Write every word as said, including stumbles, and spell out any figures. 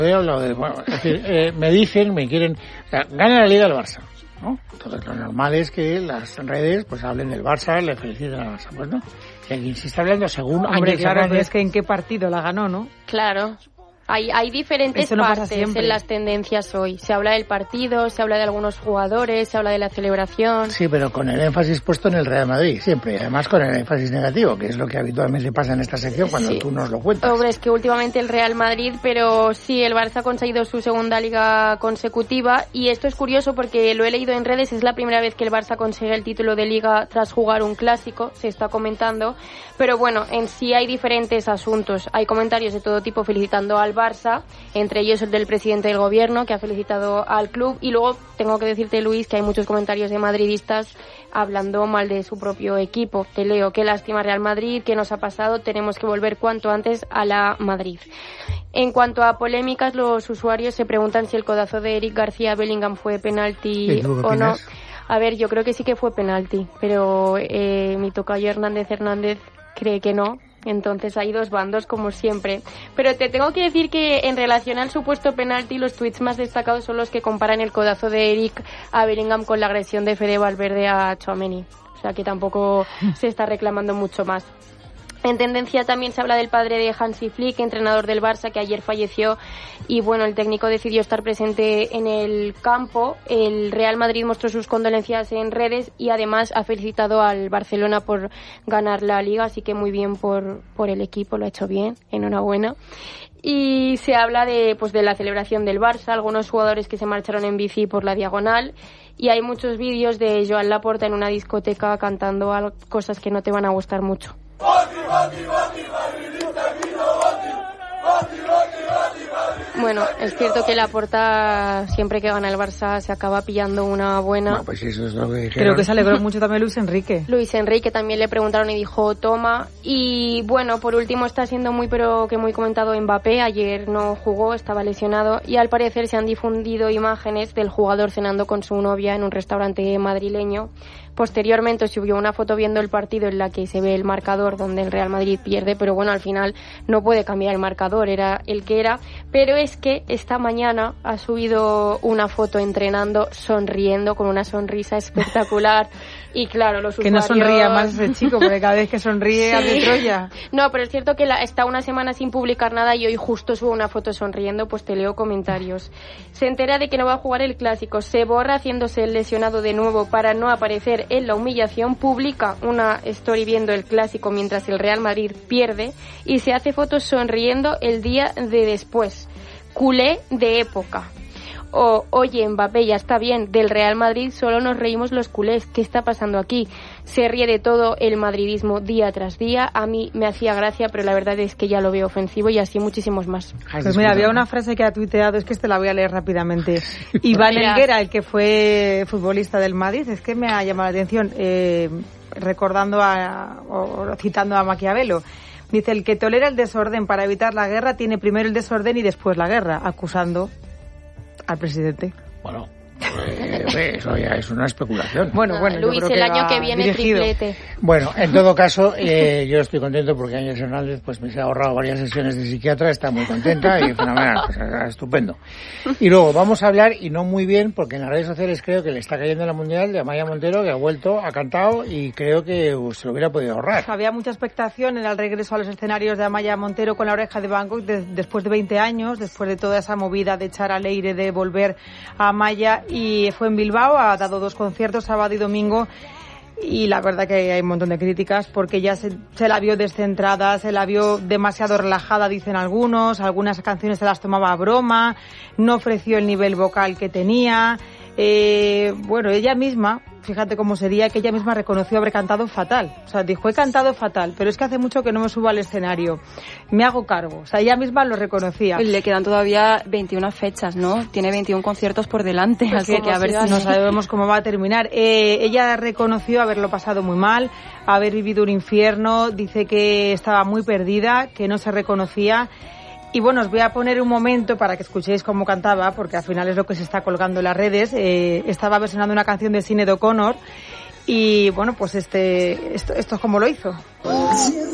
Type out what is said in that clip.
He hablado de, bueno, es decir, eh, me dicen, me quieren, o sea, gana la Liga el Barça, ¿no? Entonces lo normal es que las redes pues hablen del Barça, le feliciten al Barça, pues no. Y alguien se está hablando según Hombre, Ángel claro, Fernández. pero es que en qué partido la ganó, ¿no? Claro. Hay, hay diferentes no partes en las tendencias hoy. Se habla del partido, se habla de algunos jugadores, se habla de la celebración. Sí, pero con el énfasis puesto en el Real Madrid, siempre. Y además con el énfasis negativo, que es lo que habitualmente pasa en esta sección cuando sí. tú nos lo cuentas. Hombre, es que últimamente el Real Madrid, pero sí, el Barça ha conseguido su segunda liga consecutiva. Y esto es curioso porque lo he leído en redes, es la primera vez que el Barça consigue el título de liga tras jugar un clásico, se está comentando. Pero bueno, en sí hay diferentes asuntos. Hay comentarios de todo tipo felicitando al Barça, entre ellos el del presidente del gobierno, que ha felicitado al club. Y luego tengo que decirte, Luis, que hay muchos comentarios de madridistas hablando mal de su propio equipo. Te leo: qué lástima Real Madrid, qué nos ha pasado, tenemos que volver cuanto antes a la Madrid. En cuanto a polémicas, los usuarios se preguntan si el codazo de Eric García Bellingham fue penalti o no. A ver, yo creo que sí que fue penalti, pero eh, mi tocayo Hernández Hernández cree que no. Entonces hay dos bandos, como siempre. Pero te tengo que decir que en relación al supuesto penalti, los tweets más destacados son los que comparan el codazo de Eric a Bellingham con la agresión de Fede Valverde a Tchouaméni. O sea que tampoco se está reclamando mucho más. En tendencia también se habla del padre de Hansi Flick, entrenador del Barça, que ayer falleció, y bueno, el técnico decidió estar presente en el campo. El Real Madrid mostró sus condolencias en redes y además ha felicitado al Barcelona por ganar la Liga, así que muy bien por, por el equipo, lo ha hecho bien, enhorabuena. Y se habla de, pues, de la celebración del Barça, algunos jugadores que se marcharon en bici por la diagonal, y hay muchos vídeos de Joan Laporta en una discoteca cantando algo, cosas que no te van a gustar mucho. Bueno, es cierto que Laporta, siempre que gana el Barça, se acaba pillando una buena. Bueno, pues eso es lo que dijeron. Creo que se alegró mucho también Luis Enrique. Luis Enrique también le preguntaron y dijo toma. Y bueno, por último está siendo muy pero que muy comentado Mbappé. Ayer no jugó, estaba lesionado, y al parecer se han difundido imágenes del jugador cenando con su novia en un restaurante madrileño. Posteriormente subió una foto viendo el partido en la que se ve el marcador donde el Real Madrid pierde, pero bueno, al final no puede cambiar el marcador, era el que era. Pero es que esta mañana ha subido una foto entrenando, sonriendo, con una sonrisa espectacular. Y claro, los que usuarios... no sonría más ese chico, porque cada vez que sonríe sí. hace Troya. No, pero es cierto que la, está una semana sin publicar nada y hoy justo sube una foto sonriendo, pues te leo comentarios. Se entera de que no va a jugar el Clásico, se borra haciéndose el lesionado de nuevo para no aparecer en la humillación, publica una story viendo el Clásico mientras el Real Madrid pierde y se hace fotos sonriendo el día de después. Culé de época. O, oye, Mbappé, ya está bien, del Real Madrid solo nos reímos los culés, ¿qué está pasando aquí? Se ríe de todo el madridismo día tras día, a mí me hacía gracia, pero la verdad es que ya lo veo ofensivo y así muchísimos más. Pues mira, había una frase que ha tuiteado, es que este la voy a leer rápidamente. Iván Helguera, el que fue futbolista del Madrid, es que me ha llamado la atención, eh, recordando a, o citando a Maquiavelo. Dice, el que tolera el desorden para evitar la guerra tiene primero el desorden y después la guerra, acusando al presidente. Bueno, eh, eso ya es una especulación. Bueno, bueno, Luis, yo creo el que año que viene dirigido. triplete. Bueno, en todo caso, eh, yo estoy contento porque Ángel Hernández pues me se ha ahorrado varias sesiones de psiquiatra, está muy contenta y fenomenal, pues, estupendo. Y luego vamos a hablar, y no muy bien, porque en las redes sociales creo que le está cayendo la Mundial, de Amaya Montero, que ha vuelto, ha cantado y creo que uh, se lo hubiera podido ahorrar. Había mucha expectación en el regreso a los escenarios de Amaya Montero con La Oreja de Van Gogh de, después de veinte años, después de toda esa movida de echar al aire, de volver a Amaya, y fue en Bilbao, ha dado dos conciertos, sábado y domingo, y la verdad que hay un montón de críticas porque ya se, se la vio descentrada, se la vio demasiado relajada, dicen algunos, algunas canciones se las tomaba a broma, no ofreció el nivel vocal que tenía. Eh, bueno, ella misma, fíjate cómo sería, que ella misma reconoció haber cantado fatal. O sea, dijo, he cantado fatal, pero es que hace mucho que no me subo al escenario. Me hago cargo. O sea, ella misma lo reconocía. Y le quedan todavía veintiuna fechas, ¿no? Tiene veintiún conciertos por delante, pues así que a ver si... No sabemos cómo va a terminar. Eh, ella reconoció haberlo pasado muy mal, haber vivido un infierno, dice que estaba muy perdida, que no se reconocía. Y bueno, os voy a poner un momento para que escuchéis cómo cantaba, porque al final es lo que se está colgando en las redes. Eh, estaba versionando una canción de Sinéad O'Connor y bueno, pues este esto, esto es como lo hizo.